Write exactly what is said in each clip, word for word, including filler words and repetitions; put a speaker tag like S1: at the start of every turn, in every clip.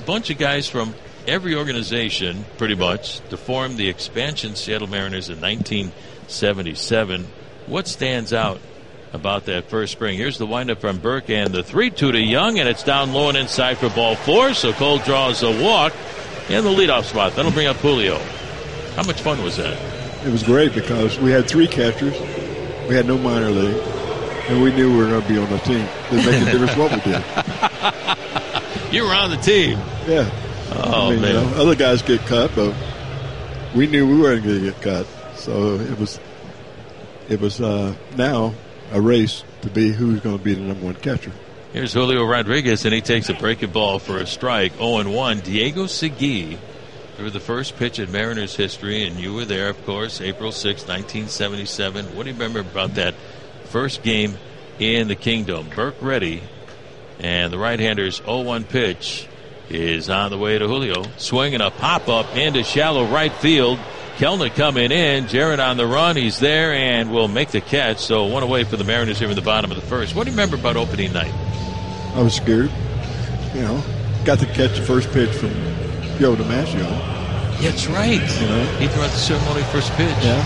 S1: bunch of guys from every organization, pretty much, to form the expansion Seattle Mariners in nineteen seventy-seven. What stands out about that first spring? Here's the windup from Burke, and the three two to Young, and it's down low and inside for ball four, so Cole draws a walk in the leadoff spot. That'll bring up Julio. How much fun was that?
S2: It was great because we had three catchers. We had no minor league, and we knew we were going to be on the team. It didn't make a difference what we did.
S1: You were on the team.
S2: Yeah.
S1: Oh,
S2: I mean,
S1: man.
S2: You know, other guys get cut, but we knew we weren't going to get cut. So it was it was uh, now a race to be who's going to be the number one catcher.
S1: Here's Julio Rodriguez, and he takes a breaking ball for a strike. oh and one. Diego Segui threw the first pitch in Mariners history, and you were there, of course, April sixth, nineteen seventy-seven. What do you remember about that first game in the Kingdom? Burke ready, and the right-hander's oh one pitch is on the way to Julio. Swinging a pop-up into shallow right field. Kelnick coming in. Jarrett on the run. He's there and will make the catch. So one away for the Mariners here in the bottom of the first. What do you remember about opening night?
S2: I was scared. You know, got to catch the first pitch from Joe DiMaggio.
S1: Yeah, that's right.
S2: You know,
S1: he threw out the ceremony first pitch.
S2: Yeah,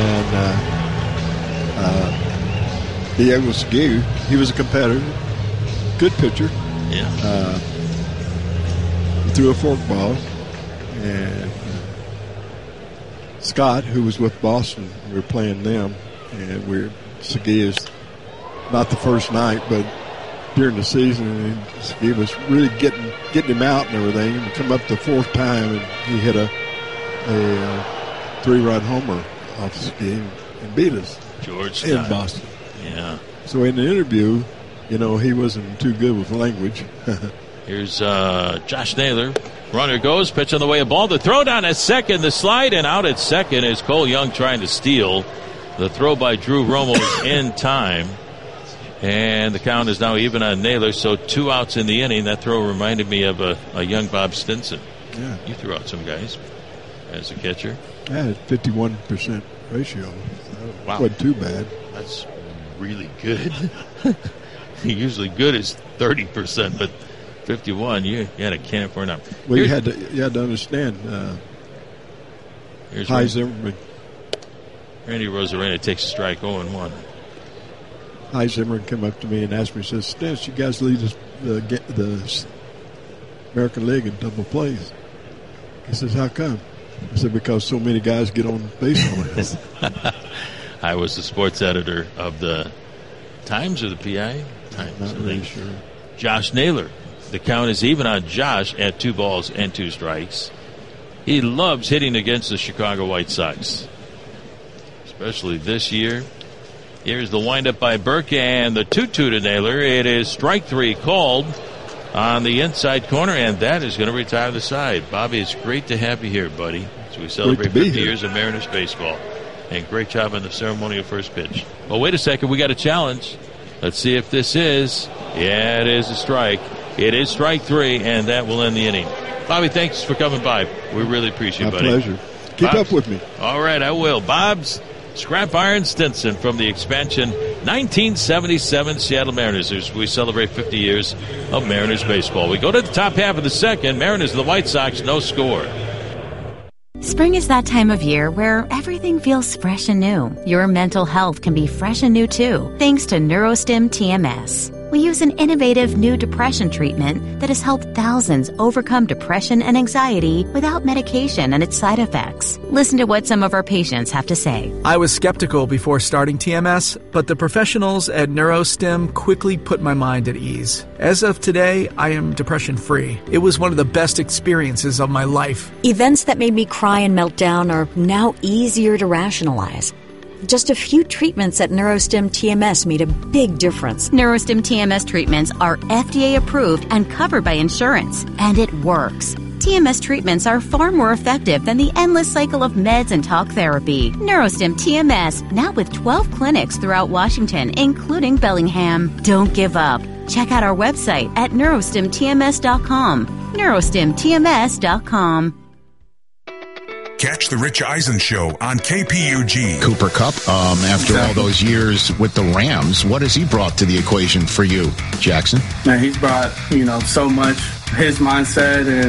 S2: and uh, uh, Diego Segui, he was a competitor, good pitcher.
S1: Yeah.
S2: Uh, he threw a fork ball, and Scott, who was with Boston, we were playing them, and we we're Segui is not the first night, but during the season, and Segui was really getting getting him out and everything. And come up the fourth time, and he hit a a uh, three-run homer off Segui and beat us.
S1: George
S2: in
S1: Scott.
S2: Boston.
S1: Yeah.
S2: So in the interview, you know, he wasn't too good with language.
S1: Here's uh, Josh Naylor. Runner goes, pitch on the way, a ball. The throw down at second, the slide, and out at second is Cole Young trying to steal. The throw by Drew Romo is in time. And the count is now even on Naylor, so two outs in the inning. That throw reminded me of a, a young Bob Stinson.
S2: Yeah.
S1: You threw out some guys as a catcher.
S2: I had a fifty-one percent ratio.
S1: Wow.
S2: Wasn't too bad.
S1: That's really good. Usually good is thirty percent, but fifty-one, you, you had a cannon for an out.
S2: Well, you had to you had to understand. Uh,
S1: Here's
S2: Hy Zimmerman.
S1: Randy Rosarena takes a strike, oh and one.
S2: Hy Zimmerman came up to me and asked me, says, Stentz, you guys lead the, the, the American League in double plays. He says, how come? I said, because so many guys get on base on it.
S1: I was the sports editor of the Times or the P I? Times.
S2: Not really sure.
S1: Josh Naylor. The count is even on Josh at two balls and two strikes. He loves hitting against the Chicago White Sox, especially this year. Here's the windup by Burke and the two two to Naylor. It is strike three called on the inside corner, and that is going to retire the side. Bobby, it's great to have you here, buddy, as we celebrate fifty
S2: here.
S1: years of Mariners baseball. And great job on the ceremonial first pitch. Well, wait a second. We got a challenge. Let's see if this is. Yeah, it is a strike. It is strike three, and that will end the inning. Bobby, thanks for coming by. We really appreciate it,
S2: My
S1: buddy.
S2: pleasure. Keep
S1: Bob's,
S2: up with me.
S1: All right, I will. Bob's Scrap Iron Stinson from the expansion nineteen seventy-seven Seattle Mariners as we celebrate fifty years of Mariners baseball. We go to the top half of the second. Mariners and the White Sox, no score.
S3: Spring is that time of year where everything feels fresh and new. Your mental health can be fresh and new too, thanks to NeuroStim T M S. We use an innovative new depression treatment that has helped thousands overcome depression and anxiety without medication and its side effects. Listen to what some of our patients have to say.
S4: I was skeptical before starting T M S, but the professionals at NeuroStim quickly put my mind at ease. As of today, I am depression-free. It was one of the best experiences of my life.
S5: Events that made me cry and melt down are now easier to rationalize. Just a few treatments at NeuroStim T M S made a big difference.
S3: NeuroStim T M S treatments are F D A approved and covered by insurance, and it works. T M S treatments are far more effective than the endless cycle of meds and talk therapy. NeuroStim T M S, now with twelve clinics throughout Washington, including Bellingham. Don't give up. Check out our website at neurostim T M S dot com. neurostim T M S dot com.
S6: Catch the Rich Eisen Show on K P U G.
S7: Cooper Kupp, um, after all those years with the Rams, what has he brought to the equation for you, Jackson?
S8: Man, he's brought, you know, so much. His mindset and